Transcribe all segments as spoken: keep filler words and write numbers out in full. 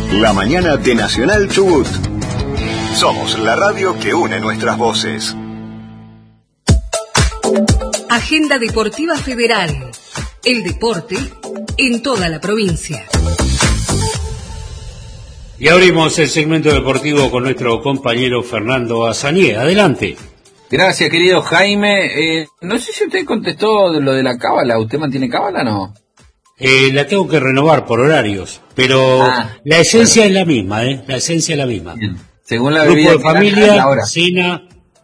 La mañana de Nacional Chubut. Somos la radio que une nuestras voces. Agenda Deportiva Federal. El deporte en toda la provincia. Y abrimos el segmento deportivo con nuestro compañero Fernando Azañé. Adelante. Gracias, querido Jaime. Eh, no sé si usted contestó de lo de la cábala. ¿Usted mantiene cábala o no? Eh, la tengo que renovar por horarios, pero ah, la esencia bueno. es la misma, ¿eh? La esencia es la misma. Bien. Según la Grupo bebida de familia, hora. cena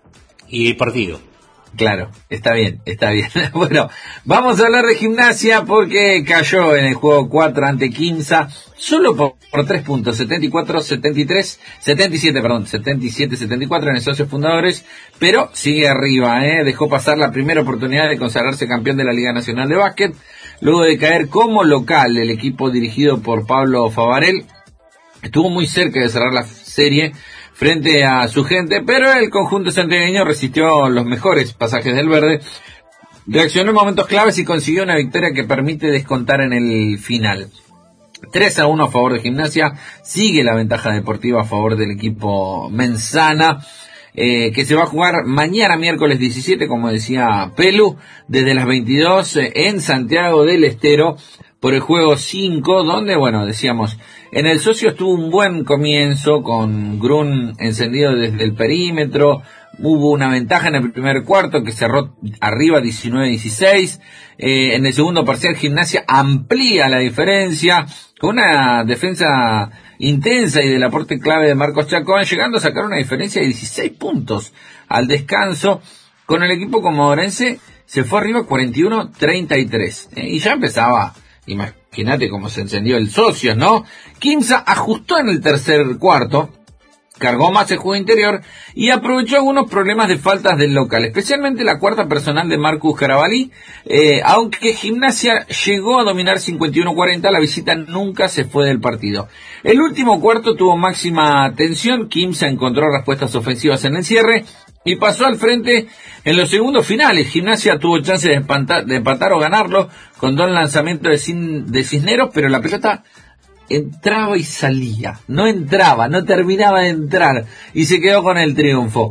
y partido. Claro, está bien, está bien. Bueno, vamos a hablar de Gimnasia porque cayó en el juego cuatro ante Quimsa, solo por, por tres puntos, setenta y cuatro a setenta y tres, setenta y siete, perdón, setenta y siete a setenta y cuatro en el Socios Fundadores, pero sigue arriba, ¿eh? Dejó pasar la primera oportunidad de consagrarse campeón de la Liga Nacional de Básquet, luego de caer como local el equipo dirigido por Pablo Favarel. Estuvo muy cerca de cerrar la serie frente a su gente, pero el conjunto santiagueño resistió los mejores pasajes del verde, reaccionó en momentos claves y consiguió una victoria que permite descontar en el final. tres a uno a favor de Gimnasia, sigue la ventaja deportiva a favor del equipo Menzana, eh, que se va a jugar mañana miércoles diecisiete, como decía Pelu, desde las veintidós eh, en Santiago del Estero, por el juego cinco, donde, bueno, decíamos, en el Socio estuvo un buen comienzo con Grun encendido desde el perímetro, hubo una ventaja en el primer cuarto que cerró arriba diecinueve a dieciséis, eh, en el segundo parcial Gimnasia amplía la diferencia con una defensa intensa y del aporte clave de Marcos Chacón, llegando a sacar una diferencia de dieciséis puntos al descanso. Con el equipo comodorense se fue arriba cuarenta y uno a treinta y tres, eh, y ya empezaba. Imagínate cómo se encendió el Socios, ¿no? Quimsa ajustó en el tercer cuarto, cargó más el juego interior y aprovechó algunos problemas de faltas del local, especialmente la cuarta personal de Marcus Carabalí, eh, aunque Gimnasia llegó a dominar cincuenta y uno a cuarenta, la visita nunca se fue del partido. El último cuarto tuvo máxima tensión, Quimsa encontró respuestas ofensivas en el cierre y pasó al frente en los segundos finales. Gimnasia tuvo chance de, espantar, de empatar o ganarlo con dos lanzamientos de, Cin, de Cisneros, pero la pelota entraba y salía, no entraba, no terminaba de entrar y se quedó con el triunfo.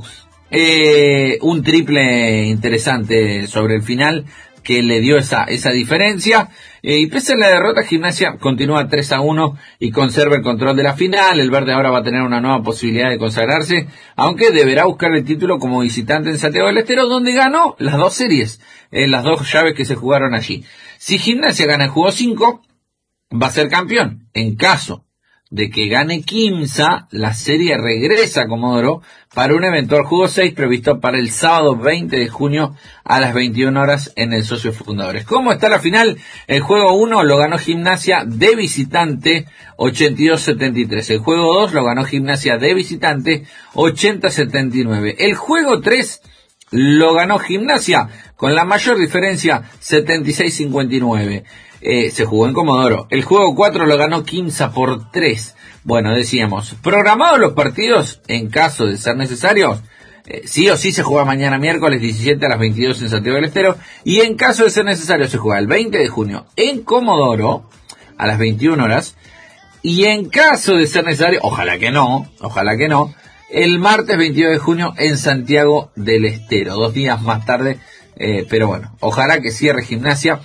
Eh, un triple interesante sobre el final que le dio esa esa diferencia, eh, y pese a la derrota, Gimnasia continúa tres a uno y conserva el control de la final. El verde ahora va a tener una nueva posibilidad de consagrarse, aunque deberá buscar el título como visitante en Santiago del Estero, donde ganó las dos series, eh, las dos llaves que se jugaron allí. Si Gimnasia gana el juego cinco, va a ser campeón. En caso de que gane Quimsa, la serie regresa a Comodoro para un eventual juego seis previsto para el sábado veinte de junio a las veintiuna horas en el Socios Fundadores. ¿Cómo está la final? El juego uno lo ganó Gimnasia de visitante ochenta y dos a setenta y tres. El juego dos lo ganó Gimnasia de visitante ochenta a setenta y nueve. El juego tres lo ganó Gimnasia con la mayor diferencia setenta y seis a cincuenta y nueve. Eh, se jugó en Comodoro. El juego cuatro lo ganó Quimsa por tres. Bueno, decíamos, programados los partidos en caso de ser necesarios, eh, sí o sí se juega mañana miércoles diecisiete a las veintidós en Santiago del Estero, y en caso de ser necesario se juega el veinte de junio en Comodoro a las veintiuna horas, y en caso de ser necesario, ojalá que no, ojalá que no, el martes veintidós de junio en Santiago del Estero, dos días más tarde, eh, pero bueno, ojalá que cierre Gimnasia,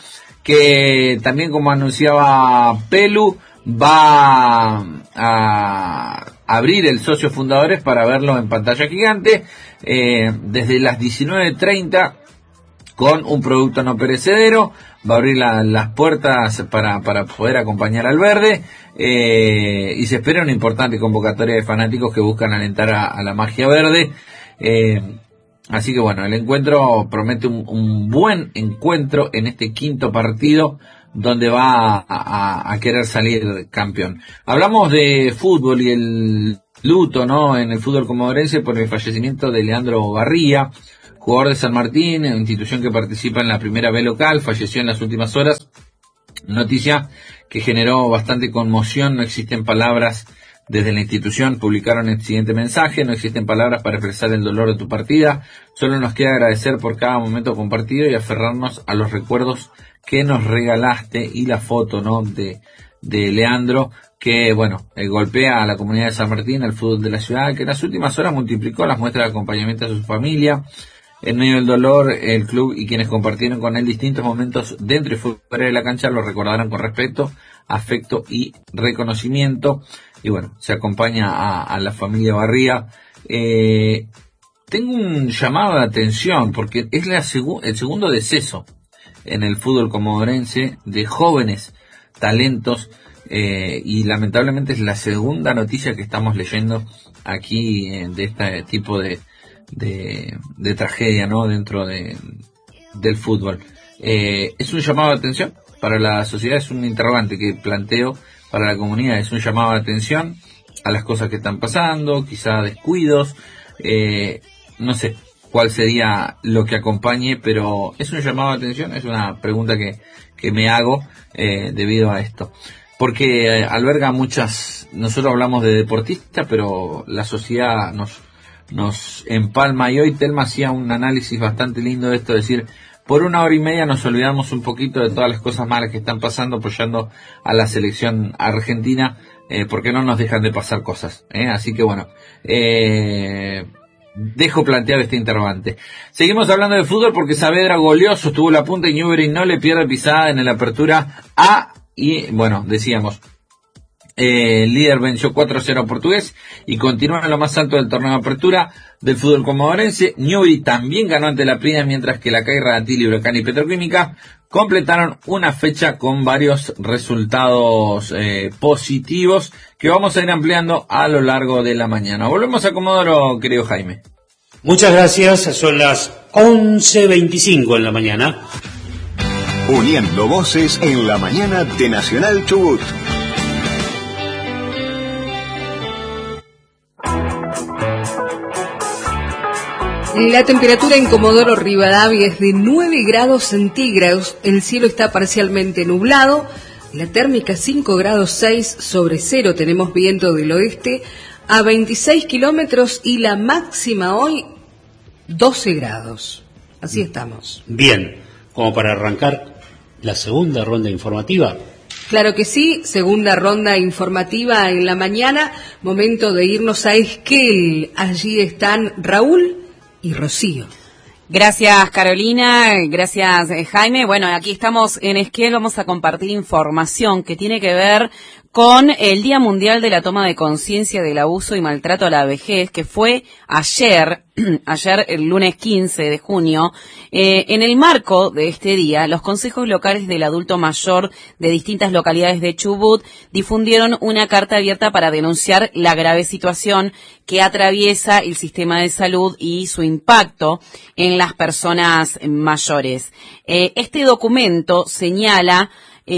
que también, como anunciaba Pelu, va a abrir el Socios Fundadores para verlo en pantalla gigante, eh, desde las diecinueve treinta, con un producto no perecedero. Va a abrir la, las puertas para, para poder acompañar al verde, eh, y se espera una importante convocatoria de fanáticos que buscan alentar a, a la magia verde. eh, Así que bueno, el encuentro promete un, un buen encuentro en este quinto partido donde va a, a, a querer salir campeón. Hablamos de fútbol y el luto, ¿no?, en el fútbol comodorense por el fallecimiento de Leandro Barría, jugador de San Martín, institución que participa en la primera B local, falleció en las últimas horas. Noticia que generó bastante conmoción, no existen palabras. Desde la institución publicaron el siguiente mensaje: no existen palabras para expresar el dolor de tu partida, solo nos queda agradecer por cada momento compartido y aferrarnos a los recuerdos que nos regalaste. Y la foto, ¿no?, de, de Leandro, que, bueno, eh, golpea a la comunidad de San Martín, al fútbol de la ciudad, que en las últimas horas multiplicó las muestras de acompañamiento a su familia. En medio del dolor, el club y quienes compartieron con él distintos momentos dentro y fuera de la cancha lo recordarán con respeto, afecto y reconocimiento. Y bueno, se acompaña a, a la familia Barría. Eh, tengo un llamado de atención porque es la segu- el segundo deceso en el fútbol comodorense de jóvenes talentos, eh, y lamentablemente es la segunda noticia que estamos leyendo aquí, eh, de este tipo de De, de tragedia, ¿no? Dentro de, del fútbol. Eh, es un llamado de atención para la sociedad, es un interrogante que planteo para la comunidad, es un llamado de atención a las cosas que están pasando, quizá descuidos, eh, no sé cuál sería lo que acompañe, pero es un llamado de atención, es una pregunta que, que me hago eh, debido a esto. Porque eh, alberga muchas, nosotros hablamos de deportistas, pero la sociedad nos nos empalma, y hoy Telma hacía un análisis bastante lindo de esto, es decir, por una hora y media nos olvidamos un poquito de todas las cosas malas que están pasando apoyando a la selección argentina, eh, porque no nos dejan de pasar cosas, ¿eh? Así que bueno, eh, dejo plantear este interrogante. Seguimos hablando de fútbol porque Saavedra goleó, sostuvo la punta y Newbery no le pierde pisada en la apertura A, y bueno, decíamos, Eh, el líder venció cuatro a cero a Portugués y continúa en lo más alto del torneo de apertura del fútbol comodorense. Newbery también ganó ante la Prida, mientras que la Cairra, Atil, Huracán y Petroquímica completaron una fecha con varios resultados eh, positivos que vamos a ir ampliando a lo largo de la mañana. Volvemos a Comodoro, querido Jaime. Muchas gracias, son las once veinticinco en la mañana. Uniendo voces en la mañana de Nacional Chubut. La temperatura en Comodoro Rivadavia es de nueve grados centígrados, el cielo está parcialmente nublado, la térmica cinco grados seis sobre cero, tenemos viento del oeste a veintiséis kilómetros y la máxima hoy doce grados. Así estamos. Bien, como para arrancar la segunda ronda informativa. Claro que sí, segunda ronda informativa en la mañana, momento de irnos a Esquel, allí están Raúl y Rocío. Gracias, Carolina, gracias, Jaime. Bueno, aquí estamos en Esquel, vamos a compartir información que tiene que ver con el Día Mundial de la Toma de Conciencia del Abuso y Maltrato a la Vejez, que fue ayer, ayer el lunes quince de junio. Eh, en el marco de este día, los consejos locales del adulto mayor de distintas localidades de Chubut difundieron una carta abierta para denunciar la grave situación que atraviesa el sistema de salud y su impacto en las personas mayores. Eh, este documento señala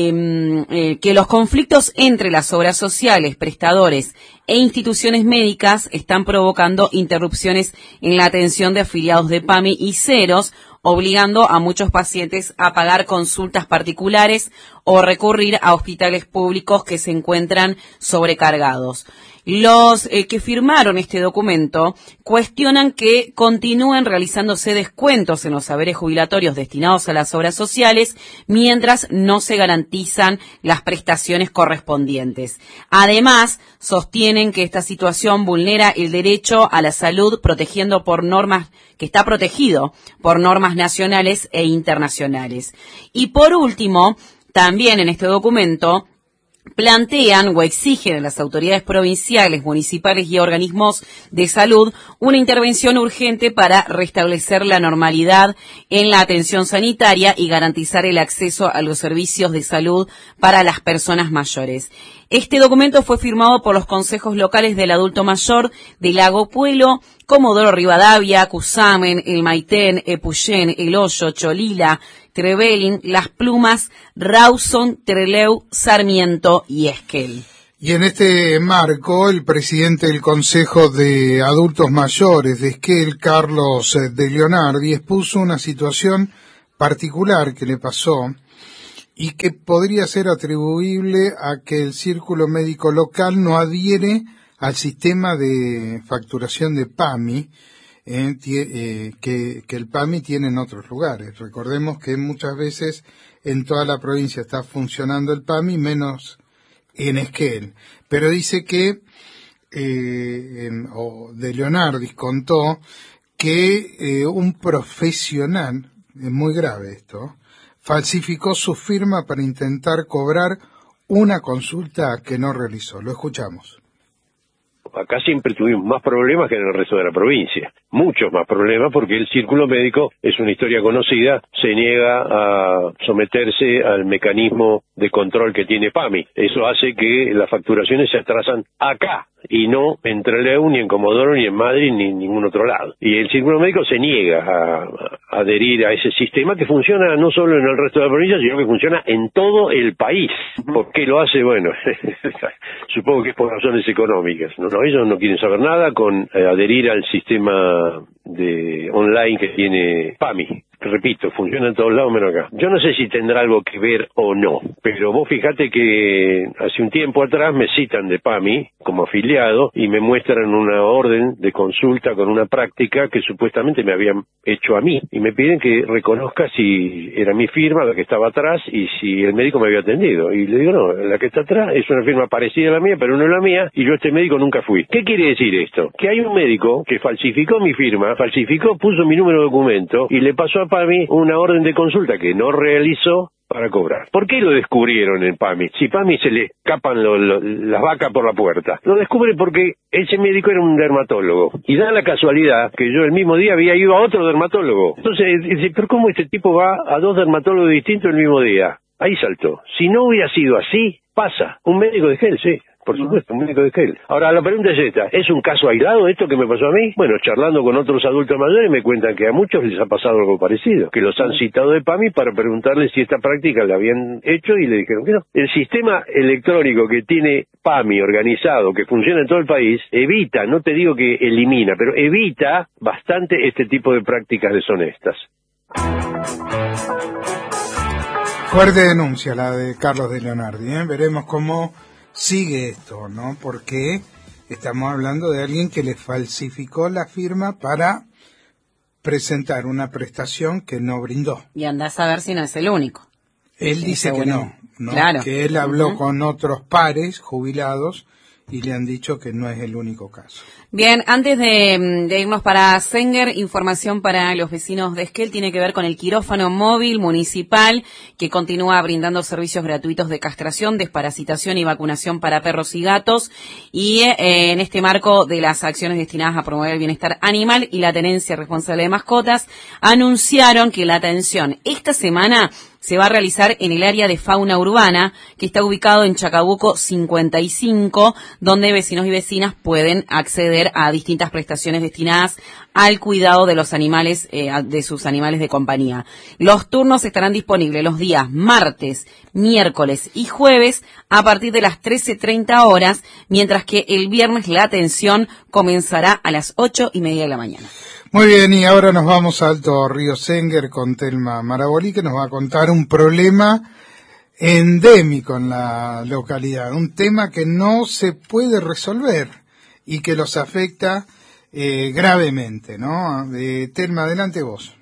Eh, eh, que los conflictos entre las obras sociales, prestadores e instituciones médicas están provocando interrupciones en la atención de afiliados de PAMI y ceros, obligando a muchos pacientes a pagar consultas particulares o recurrir a hospitales públicos que se encuentran sobrecargados. Los eh, que firmaron este documento cuestionan que continúen realizándose descuentos en los saberes jubilatorios destinados a las obras sociales mientras no se garantizan las prestaciones correspondientes. Además, sostienen que esta situación vulnera el derecho a la salud protegiendo por normas que está protegido por normas nacionales e internacionales. Y por último, también en este documento plantean o exigen a las autoridades provinciales, municipales y organismos de salud una intervención urgente para restablecer la normalidad en la atención sanitaria y garantizar el acceso a los servicios de salud para las personas mayores. Este documento fue firmado por los consejos locales del adulto mayor de Lago Puelo, Comodoro Rivadavia, Cusamen, El Maitén, Epuyén, El Hoyo, Cholila, Trevelin, Las Plumas, Rawson, Trelew, Sarmiento y Esquel. Y en este marco, el presidente del Consejo de Adultos Mayores de Esquel, Carlos de Leonardi, expuso una situación particular que le pasó y que podría ser atribuible a que el círculo médico local no adhiere al sistema de facturación de PAMI, eh, eh, que, que el PAMI tiene en otros lugares. Recordemos que muchas veces en toda la provincia está funcionando el PAMI, menos en Esquel. Pero dice que, eh, o de Leonardis contó que eh, un profesional, es muy grave esto, falsificó su firma para intentar cobrar una consulta que no realizó. Lo escuchamos. Acá siempre tuvimos más problemas que en el resto de la provincia, muchos más problemas, porque el círculo médico, es una historia conocida, se niega a someterse al mecanismo de control que tiene PAMI. Eso hace que las facturaciones se atrasan acá, y no en Trelew, ni en Comodoro, ni en Madrid, ni en ningún otro lado. Y el círculo médico se niega a, a adherir a ese sistema que funciona no solo en el resto de la provincia, sino que funciona en todo el país. ¿Por qué lo hace? Bueno, supongo que es por razones económicas. No, no, ellos no quieren saber nada con eh, adherir al sistema de online que tiene PAMI. Repito, funciona en todos lados menos acá. Yo no sé si tendrá algo que ver o no, pero vos fíjate que hace un tiempo atrás me citan de PAMI como afiliado y me muestran una orden de consulta con una práctica que supuestamente me habían hecho a mí, y me piden que reconozca si era mi firma la que estaba atrás y si el médico me había atendido, y le digo no, la que está atrás es una firma parecida a la mía, pero no es la mía, y yo a este médico nunca fui. ¿Qué quiere decir esto? Que hay un médico que falsificó mi firma, falsificó, puso mi número de documento y le pasó a PAMI una orden de consulta que no realizó para cobrar. ¿Por qué lo descubrieron en PAMI? Si PAMI se le escapan lo, lo, las vacas por la puerta. Lo descubre porque ese médico era un dermatólogo. Y da la casualidad que yo el mismo día había ido a otro dermatólogo. Entonces dice, ¿pero cómo este tipo va a dos dermatólogos distintos el mismo día? Ahí saltó. Si no hubiera sido así, pasa. Un médico de Esquel, sí. Por supuesto, un médico de Esquel. Ahora, la pregunta es esta. ¿Es un caso aislado esto que me pasó a mí? Bueno, charlando con otros adultos mayores me cuentan que a muchos les ha pasado algo parecido. Que los han citado de PAMI para preguntarles si esta práctica la habían hecho y le dijeron que no. El sistema electrónico que tiene PAMI organizado, que funciona en todo el país, evita, no te digo que elimina, pero evita bastante este tipo de prácticas deshonestas. Fuerte denuncia la de Carlos de Leonardi, ¿eh? Veremos cómo sigue esto, ¿no? Porque estamos hablando de alguien que le falsificó la firma para presentar una prestación que no brindó. Y andás a ver si no es el único. Él sí, dice que no, no, claro. Que él habló uh-huh. con otros pares jubilados y le han dicho que no es el único caso. Bien, antes de, de irnos para Senger, información para los vecinos de Esquel, tiene que ver con el quirófano móvil municipal que continúa brindando servicios gratuitos de castración, desparasitación y vacunación para perros y gatos, y eh, en este marco de las acciones destinadas a promover el bienestar animal y la tenencia responsable de mascotas, anunciaron que la atención esta semana se va a realizar en el área de fauna urbana, que está ubicado en Chacabuco cincuenta y cinco, donde vecinos y vecinas pueden acceder a distintas prestaciones destinadas al cuidado de los animales, eh, de sus animales de compañía. Los turnos estarán disponibles los días martes, miércoles y jueves a partir de las trece treinta horas, mientras que el viernes la atención comenzará a las ocho y media de la mañana. Muy bien, y ahora nos vamos a Alto Río Senger con Telma Marabolí, que nos va a contar un problema endémico en la localidad, un tema que no se puede resolver y que los afecta eh, gravemente, ¿no? Eh, Telma, adelante vos.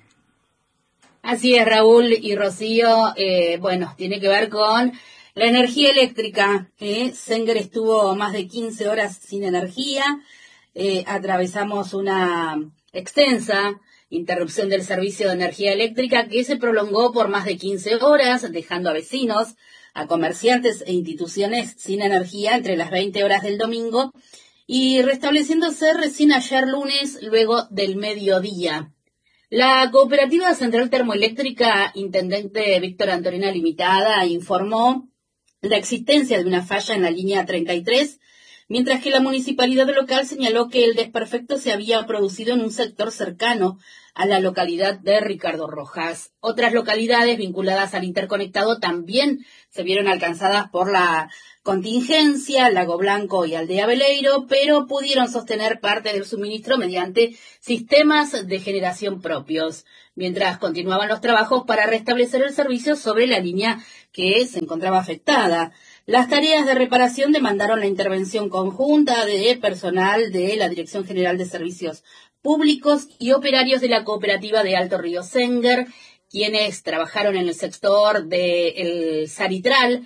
Así es, Raúl y Rocío, eh, bueno, tiene que ver con la energía eléctrica. ¿eh? Senger estuvo más de quince horas sin energía, eh, atravesamos una extensa interrupción del servicio de energía eléctrica que se prolongó por más de quince horas, dejando a vecinos, a comerciantes e instituciones sin energía entre las veinte horas del domingo y restableciéndose recién ayer lunes luego del mediodía. La Cooperativa Central Termoeléctrica Intendente Víctor Antonina Limitada informó la existencia de una falla en la línea treinta y tres, mientras que la municipalidad local señaló que el desperfecto se había producido en un sector cercano a la localidad de Ricardo Rojas. Otras localidades vinculadas al interconectado también se vieron alcanzadas por la contingencia, Lago Blanco y Aldea Veleiro, pero pudieron sostener parte del suministro mediante sistemas de generación propios, mientras continuaban los trabajos para restablecer el servicio sobre la línea que se encontraba afectada. Las tareas de reparación demandaron la intervención conjunta de personal de la Dirección General de Servicios Públicos y operarios de la Cooperativa de Alto Río Senger, quienes trabajaron en el sector del Saritral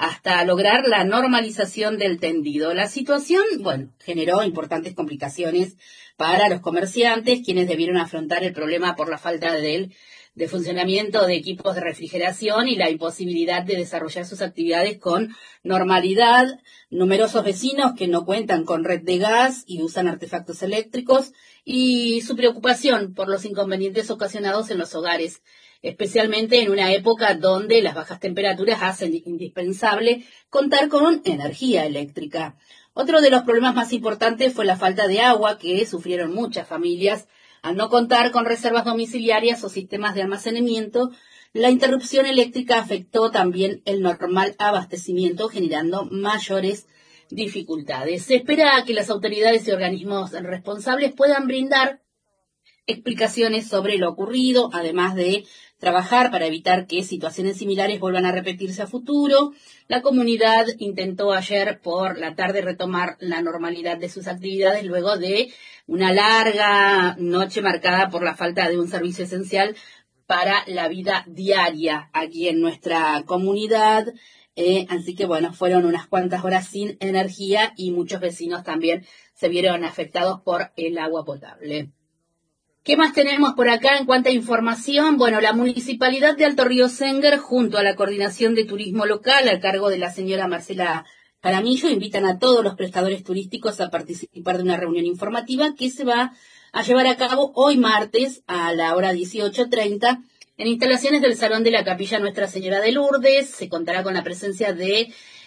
hasta lograr la normalización del tendido. La situación, bueno, generó importantes complicaciones para los comerciantes, quienes debieron afrontar el problema por la falta de, de funcionamiento de equipos de refrigeración y la imposibilidad de desarrollar sus actividades con normalidad. Numerosos vecinos que no cuentan con red de gas y usan artefactos eléctricos, y su preocupación por los inconvenientes ocasionados en los hogares, especialmente en una época donde las bajas temperaturas hacen indispensable contar con energía eléctrica. Otro de los problemas más importantes fue la falta de agua que sufrieron muchas familias al no contar con reservas domiciliarias o sistemas de almacenamiento. La interrupción eléctrica afectó también el normal abastecimiento, generando mayores dificultades. Se espera que las autoridades y organismos responsables puedan brindar explicaciones sobre lo ocurrido, además de trabajar para evitar que situaciones similares vuelvan a repetirse a futuro. La comunidad intentó ayer por la tarde retomar la normalidad de sus actividades luego de una larga noche marcada por la falta de un servicio esencial para la vida diaria aquí en nuestra comunidad. Eh, así que bueno, fueron unas cuantas horas sin energía y muchos vecinos también se vieron afectados por el agua potable. ¿Qué más tenemos por acá en cuanto a información? Bueno, la Municipalidad de Alto Río Senguer, junto a la Coordinación de Turismo Local, al cargo de la señora Marcela Jaramillo, invitan a todos los prestadores turísticos a participar de una reunión informativa que se va a llevar a cabo hoy martes a la hora dieciocho treinta en instalaciones del Salón de la Capilla Nuestra Señora de Lourdes. Se contará con la presencia de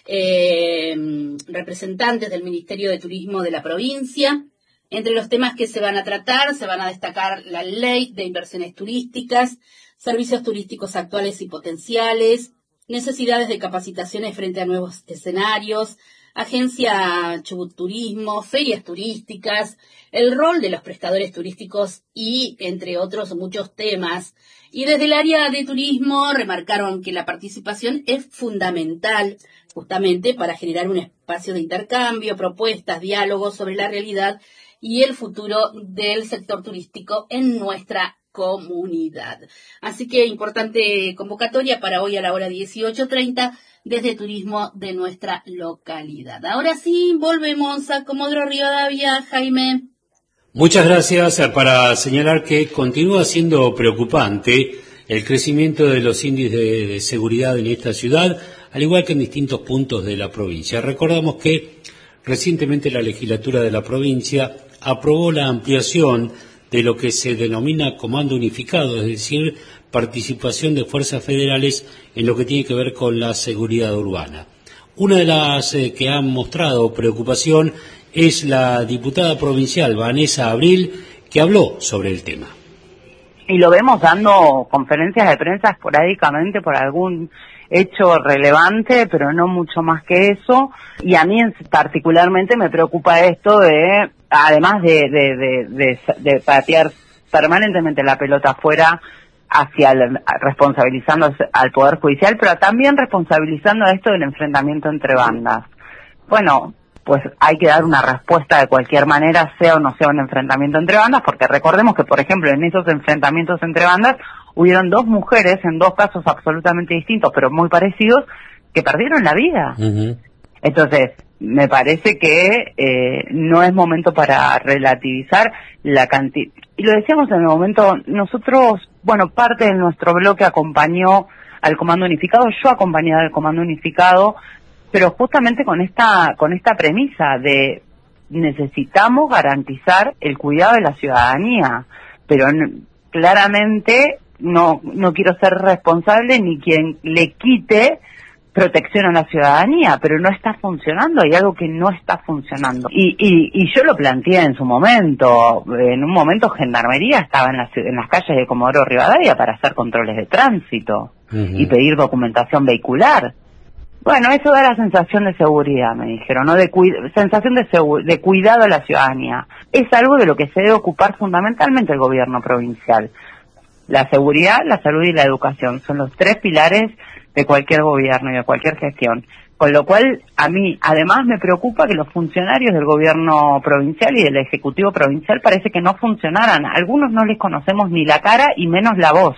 eh, representantes del Ministerio de Turismo de la provincia. Entre los temas que se van a tratar, se van a destacar la ley de inversiones turísticas, servicios turísticos actuales y potenciales, necesidades de capacitaciones frente a nuevos escenarios, agencia Chubut Turismo, ferias turísticas, el rol de los prestadores turísticos y, entre otros, muchos temas. Y desde el área de turismo remarcaron que la participación es fundamental justamente para generar un espacio de intercambio, propuestas, diálogos sobre la realidad y el futuro del sector turístico en nuestra comunidad. Así que importante convocatoria para hoy a la hora dieciocho treinta desde Turismo de nuestra localidad. Ahora sí, volvemos a Comodoro Rivadavia, Jaime. Muchas gracias. Para señalar que continúa siendo preocupante el crecimiento de los índices de, de seguridad en esta ciudad, al igual que en distintos puntos de la provincia. Recordamos que recientemente la legislatura de la provincia aprobó la ampliación de lo que se denomina Comando Unificado, es decir, participación de fuerzas federales en lo que tiene que ver con la seguridad urbana. Una de las eh, que han mostrado preocupación es la diputada provincial Vanessa Abril, que habló sobre el tema. Y lo vemos dando conferencias de prensa esporádicamente por algún hecho relevante, pero no mucho más que eso. Y a mí particularmente me preocupa esto de, además de, de, de, de, de patear permanentemente la pelota afuera, hacia el, responsabilizando al Poder Judicial, pero también responsabilizando esto del enfrentamiento entre bandas. Bueno, pues hay que dar una respuesta de cualquier manera, sea o no sea un enfrentamiento entre bandas, porque recordemos que, por ejemplo, en esos enfrentamientos entre bandas hubieron dos mujeres, en dos casos absolutamente distintos, pero muy parecidos, que perdieron la vida. Uh-huh. Entonces, me parece que eh, no es momento para relativizar la cantidad. Y lo decíamos en el momento, nosotros, bueno, parte de nuestro bloque acompañó al Comando Unificado, yo acompañé al Comando Unificado, pero justamente con esta con esta premisa de necesitamos garantizar el cuidado de la ciudadanía, pero n- claramente no no quiero ser responsable ni quien le quite protección a la ciudadanía, pero no está funcionando, hay algo que no está funcionando. Y, y, y yo lo planteé en su momento, en un momento Gendarmería estaba en las, en las calles de Comodoro Rivadavia para hacer controles de tránsito uh-huh. y pedir documentación vehicular. Bueno, eso da la sensación de seguridad, me dijeron, ¿no? De cu- sensación de, segu- de cuidado a la ciudadanía. Es algo de lo que se debe ocupar fundamentalmente el gobierno provincial. La seguridad, la salud y la educación son los tres pilares de cualquier gobierno y de cualquier gestión. Con lo cual, a mí, además, me preocupa que los funcionarios del gobierno provincial y del ejecutivo provincial parece que no funcionaran. A algunos no les conocemos ni la cara y menos la voz.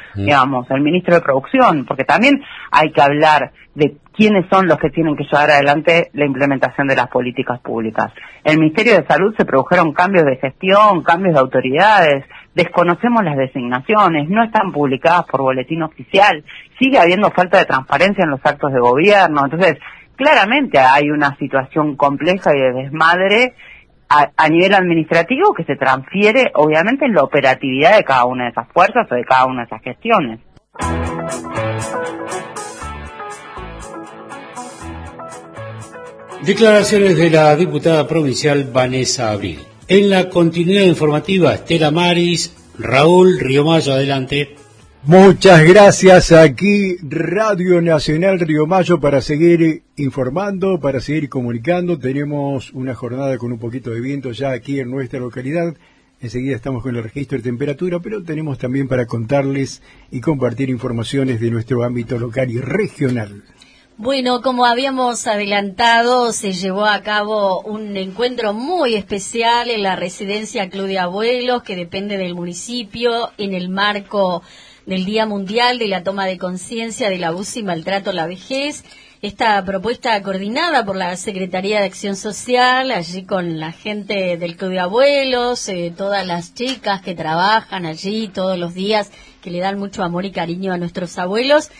mm. digamos, el ministro de Producción, porque también hay que hablar de quiénes son los que tienen que llevar adelante la implementación de las políticas públicas. En el Ministerio de Salud se produjeron cambios de gestión, cambios de autoridades, desconocemos las designaciones, no están publicadas por boletín oficial, sigue habiendo falta de transparencia en los actos de gobierno, entonces claramente hay una situación compleja y de desmadre a, a nivel administrativo que se transfiere obviamente en la operatividad de cada una de esas fuerzas o de cada una de esas gestiones. Declaraciones de la diputada provincial Vanessa Abril. En la continuidad informativa, Estela Maris, Raúl Riomayo, adelante. Muchas gracias. Aquí Radio Nacional Río Mayo para seguir informando, para seguir comunicando. Tenemos una jornada con un poquito de viento ya aquí en nuestra localidad. Enseguida estamos con el registro de temperatura, pero tenemos también para contarles y compartir informaciones de nuestro ámbito local y regional. Bueno, como habíamos adelantado, se llevó a cabo un encuentro muy especial en la residencia Club de Abuelos, que depende del municipio, en el marco del Día Mundial de la Toma de Conciencia del Abuso y Maltrato a la Vejez. Esta propuesta coordinada por la Secretaría de Acción Social, allí con la gente del Club de Abuelos, eh, todas las chicas que trabajan allí todos los días, que le dan mucho amor y cariño a nuestros abuelos.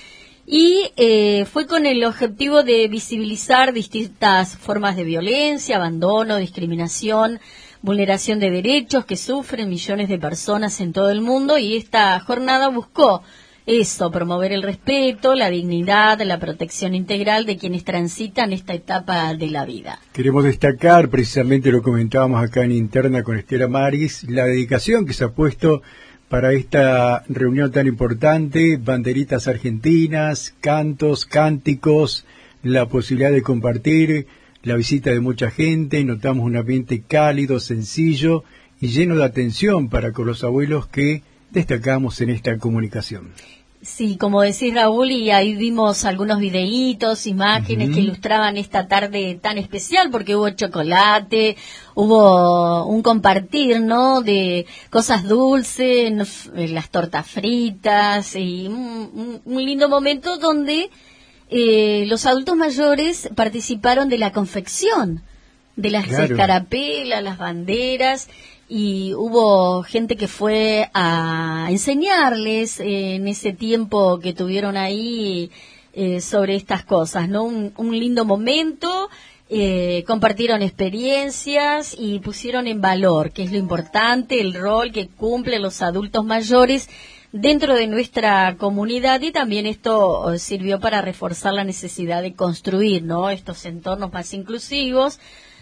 Y eh, fue con el objetivo de visibilizar distintas formas de violencia, abandono, discriminación, vulneración de derechos que sufren millones de personas en todo el mundo, y esta jornada buscó eso, promover el respeto, la dignidad, la protección integral de quienes transitan esta etapa de la vida. Queremos destacar, precisamente lo comentábamos acá en interna con Estela Maris, la dedicación que se ha puesto para esta reunión tan importante, banderitas argentinas, cantos, cánticos, la posibilidad de compartir, la visita de mucha gente, notamos un ambiente cálido, sencillo y lleno de atención para con los abuelos que destacamos en esta comunicación. Sí, como decís, Raúl, y ahí vimos algunos videitos, imágenes uh-huh. que ilustraban esta tarde tan especial, porque hubo chocolate, hubo un compartir, ¿no?, de cosas dulces, las tortas fritas, y un, un lindo momento donde eh, los adultos mayores participaron de la confección de las claro. escarapelas, las banderas, y hubo gente que fue a enseñarles eh, en ese tiempo que tuvieron ahí eh, sobre estas cosas, ¿no? Un, un lindo momento, eh, compartieron experiencias y pusieron en valor, que es lo importante, el rol que cumplen los adultos mayores dentro de nuestra comunidad, y también esto sirvió para reforzar la necesidad de construir, ¿no?, estos entornos más inclusivos,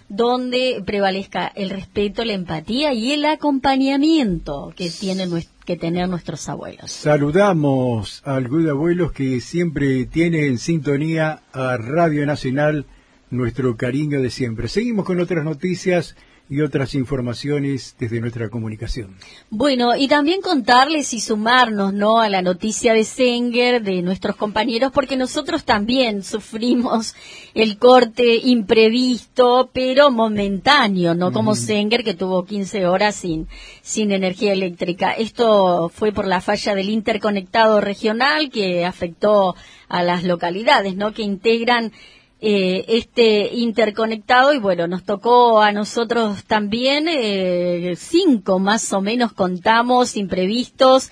donde prevalezca el respeto, la empatía y el acompañamiento que tienen que tener nuestros abuelos. Saludamos al Club de Abuelos, que siempre tiene en sintonía a Radio Nacional nuestro cariño de siempre. Seguimos con otras noticias y otras informaciones desde nuestra comunicación. Bueno, y también contarles y sumarnos, ¿no?, a la noticia de Senger, de nuestros compañeros, porque nosotros también sufrimos el corte imprevisto, pero momentáneo, no como uh-huh. Senger, que tuvo quince horas sin, sin energía eléctrica. Esto fue por la falla del interconectado regional que afectó a las localidades, ¿no?, que integran Eh, este interconectado, y bueno, nos tocó a nosotros también eh, cinco más o menos contamos imprevistos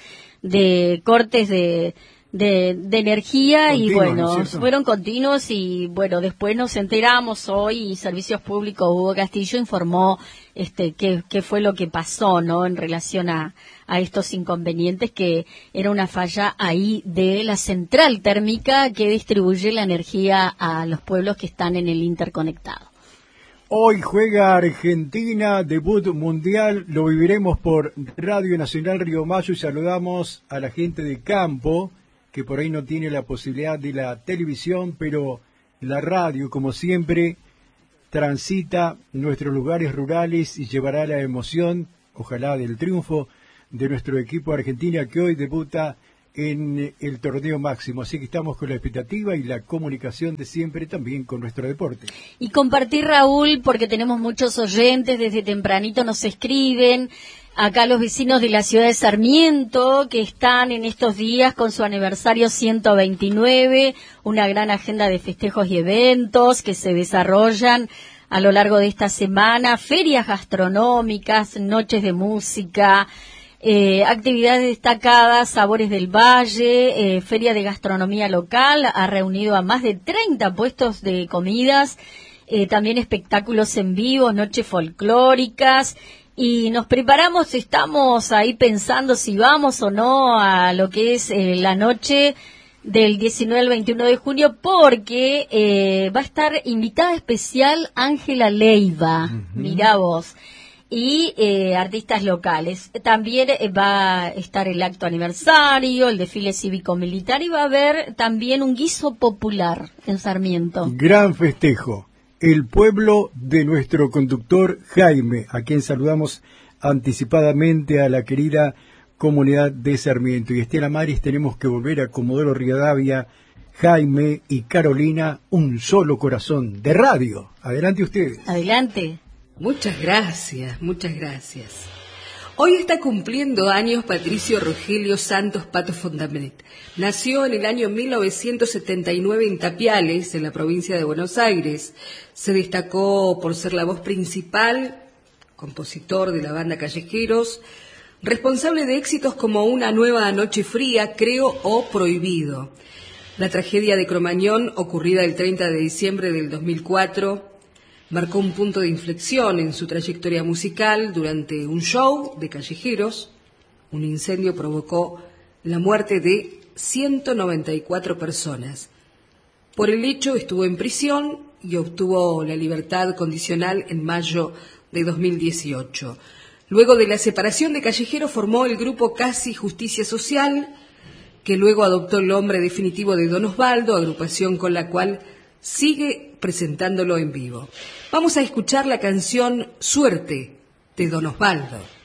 de cortes de de, de energía. Continuo, y bueno, ¿no fueron continuos, y bueno, después nos enteramos hoy, y Servicios Públicos Hugo Castillo informó este qué qué fue lo que pasó, ¿no?, en relación a a estos inconvenientes, que era una falla ahí de la central térmica que distribuye la energía a los pueblos que están en el interconectado. Hoy juega Argentina, debut mundial, lo viviremos por Radio Nacional Río Mayo, y saludamos a la gente de campo, que por ahí no tiene la posibilidad de la televisión, pero la radio, como siempre, transita nuestros lugares rurales y llevará la emoción, ojalá del triunfo, de nuestro equipo Argentina, que hoy debuta en el torneo máximo, así que estamos con la expectativa y la comunicación de siempre también con nuestro deporte. Y compartir, Raúl, porque tenemos muchos oyentes, desde tempranito nos escriben, acá los vecinos de la ciudad de Sarmiento, que están en estos días con su aniversario ciento veintinueve, una gran agenda de festejos y eventos que se desarrollan a lo largo de esta semana, ferias gastronómicas, noches de música, Eh, actividades destacadas, Sabores del Valle, eh, Feria de Gastronomía Local, ha reunido a más de treinta puestos de comidas, eh, también espectáculos en vivo, noches folclóricas, y nos preparamos, estamos ahí pensando si vamos o no a lo que es eh, la noche del diecinueve al veintiuno de junio, porque eh, va a estar invitada especial Ángela Leiva, uh-huh. Mirá vos. Y eh, artistas locales. También eh, va a estar el acto aniversario, el desfile cívico-militar, y va a haber también un guiso popular en Sarmiento. Gran festejo. El pueblo de nuestro conductor Jaime, a quien saludamos anticipadamente, a la querida comunidad de Sarmiento. Y Estela Maris, tenemos que volver a Comodoro Rivadavia. Jaime y Carolina, un solo corazón de radio. Adelante ustedes. Adelante. Muchas gracias, muchas gracias. Hoy está cumpliendo años Patricio Rogelio Santos Pato Fontanet. Nació en el año mil novecientos setenta y nueve en Tapiales, en la provincia de Buenos Aires. Se destacó por ser la voz principal, compositor de la banda Callejeros, responsable de éxitos como Una nueva noche fría, Creo o Prohibido. La tragedia de Cromañón, ocurrida el treinta de diciembre del dos mil cuatro, marcó un punto de inflexión en su trayectoria musical. Durante un show de Callejeros, un incendio provocó la muerte de ciento noventa y cuatro personas. Por el hecho estuvo en prisión y obtuvo la libertad condicional en mayo de dos mil dieciocho. Luego de la separación de Callejeros formó el grupo Casi Justicia Social, que luego adoptó el nombre definitivo de Don Osvaldo, agrupación con la cual sigue presentándolo en vivo. Vamos a escuchar la canción Suerte de Don Osvaldo.